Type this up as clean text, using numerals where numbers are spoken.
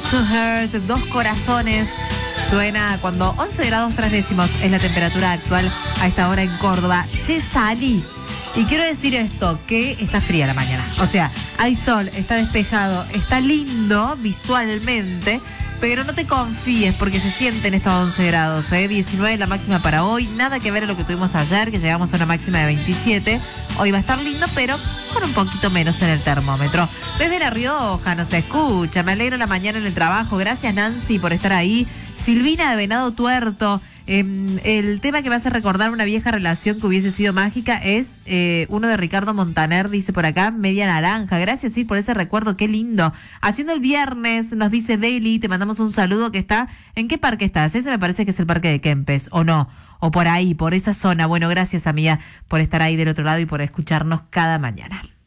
to Hurt, Dos Corazones. Suena cuando 11 grados 3 décimos es la temperatura actual a esta hora en Córdoba. Che, salí. Y quiero decir esto, que está fría la mañana. O sea, hay sol, está despejado, está lindo visualmente, pero no te confíes porque se sienten estos 11 grados, 19 la máxima para hoy, nada que ver a lo que tuvimos ayer, que llegamos a una máxima de 27. Hoy va a estar lindo, pero con un poquito menos en el termómetro. Desde La Rioja nos escucha, me alegro la mañana en el trabajo. Gracias, Nancy, por estar ahí. Silvina de Venado Tuerto. El tema que me hace recordar una vieja relación que hubiese sido mágica es uno de Ricardo Montaner, dice por acá, Media Naranja. Gracias, sí, por ese recuerdo, qué lindo. Haciendo el viernes, nos dice Deli, te mandamos un saludo que está. ¿En qué parque estás? Ese me parece que es el parque de Kempes, ¿o no? O por ahí, por esa zona. Bueno, gracias, amiga, por estar ahí del otro lado y por escucharnos cada mañana.